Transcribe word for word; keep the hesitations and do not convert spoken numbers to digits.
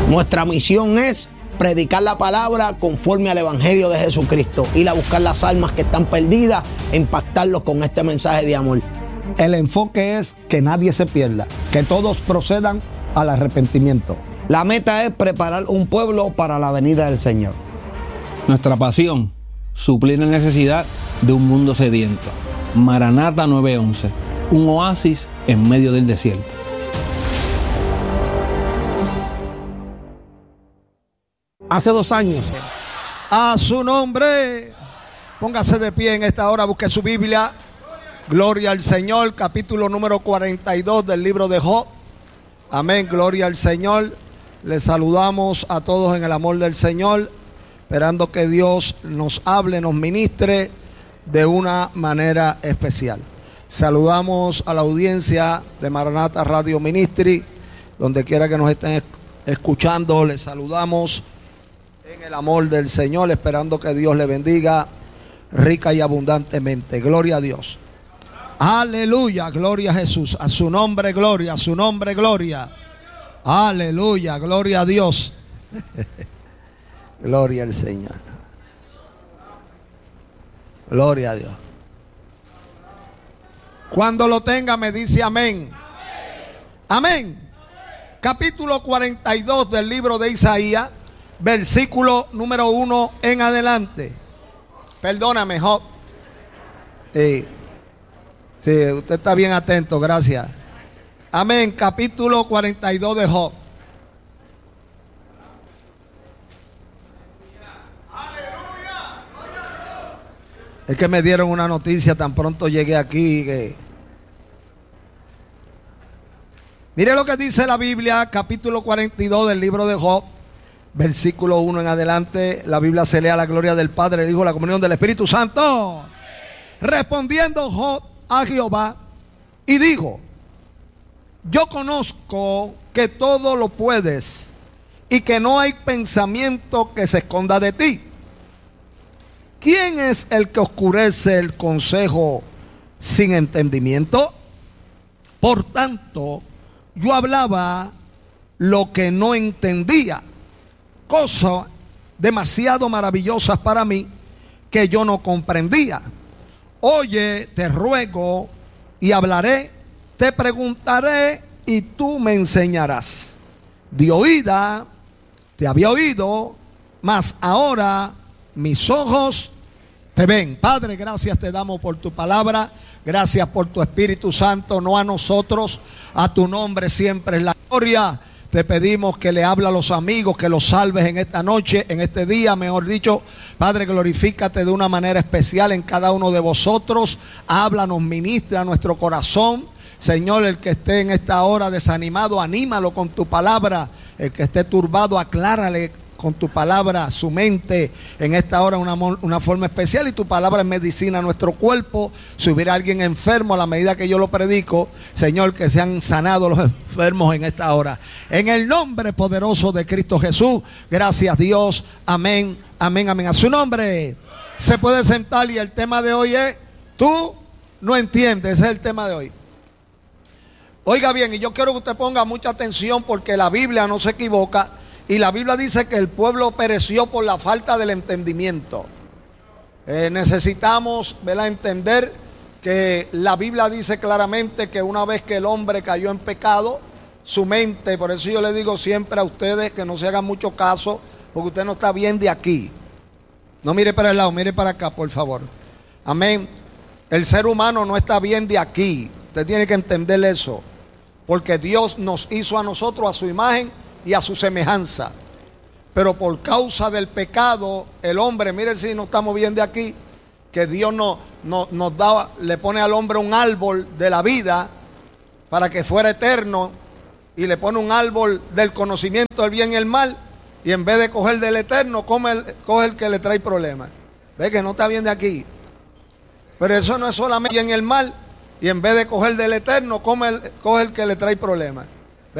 Nuestra misión es predicar la palabra conforme al evangelio de Jesucristo, ir a buscar las almas que están perdidas e impactarlos con este mensaje de amor. El enfoque es que nadie se pierda, que todos procedan al arrepentimiento. La meta es preparar un pueblo para la venida del Señor. Nuestra pasión, suplir la necesidad de un mundo sediento. Maranata nueve once, un oasis en medio del desierto. Hace dos años. A su nombre. Póngase de pie en esta hora, busque su Biblia. Gloria al Señor, capítulo número cuarenta y dos del libro de Job. Amén, gloria al Señor. Les saludamos a todos en el amor del Señor, esperando que Dios nos hable, nos ministre de una manera especial. Saludamos a la audiencia de Maranata Radio Ministry, donde quiera que nos estén escuchando, les saludamos en el amor del Señor, esperando que Dios le bendiga rica y abundantemente. Gloria a Dios. Aleluya, gloria a Jesús. A su nombre, gloria, a su nombre, gloria. Aleluya, gloria a Dios. Gloria al Señor. Gloria a Dios. Cuando lo tenga me dice amén. Amén. Capítulo cuarenta y dos del libro de Isaías, versículo número uno en adelante. Perdóname, Job. Sí, sí, usted está bien atento, gracias. Amén, capítulo cuarenta y dos de Job. Es que me dieron una noticia tan pronto llegué aquí que... Mire lo que dice la Biblia, capítulo cuarenta y dos del libro de Job, versículo uno en adelante. La Biblia se lee a la gloria del Padre, el Hijo, la comunión del Espíritu Santo. Respondiendo Job a Jehová y dijo: yo conozco que todo lo puedes y que no hay pensamiento que se esconda de ti. ¿Quién es el que oscurece el consejo sin entendimiento? Por tanto, yo hablaba lo que no entendía, cosas demasiado maravillosas para mí que yo no comprendía. Oye, te ruego y hablaré, te preguntaré y tú me enseñarás. De oída te había oído, mas ahora mis ojos te ven. Padre, gracias te damos por tu palabra, gracias por tu Espíritu Santo, no a nosotros, a tu nombre siempre es la gloria. Te pedimos que le hable a los amigos, que los salves en esta noche, en este día, mejor dicho. Padre, glorifícate de una manera especial en cada uno de vosotros. Háblanos, ministra a nuestro corazón. Señor, el que esté en esta hora desanimado, anímalo con tu palabra. El que esté turbado, aclárale con tu palabra su mente en esta hora una, una forma especial, y tu palabra es medicina a nuestro cuerpo. Si hubiera alguien enfermo, a la medida que yo lo predico, Señor, que sean sanados los enfermos en esta hora, en el nombre poderoso de Cristo Jesús. Gracias Dios, amén, amén, amén. A su nombre. Se puede sentar, y el tema de hoy es: tú no entiendes. Ese es el tema de hoy. Oiga bien, y yo quiero que usted ponga mucha atención, porque la Biblia no se equivoca. Y la Biblia dice que el pueblo pereció por la falta del entendimiento. Eh, necesitamos, ¿verdad?, entender que la Biblia dice claramente que una vez que el hombre cayó en pecado, su mente, por eso yo le digo siempre a ustedes que no se hagan mucho caso, porque usted no está bien de aquí. No mire para el lado, mire para acá, por favor. Amén. El ser humano no está bien de aquí. Usted tiene que entender eso, porque Dios nos hizo a nosotros a su imagen y a su semejanza. Pero por causa del pecado, el hombre, mire si no estamos bien de aquí, que Dios no, no, nos da, le pone al hombre un árbol de la vida para que fuera eterno, y le pone un árbol del conocimiento del bien y el mal, y en vez de coger del eterno, come el, coge el que le trae problemas. Ve que no está bien de aquí. Pero eso no es solamente bien y el mal, y en vez de coger del eterno, come el, coge el que le trae problemas.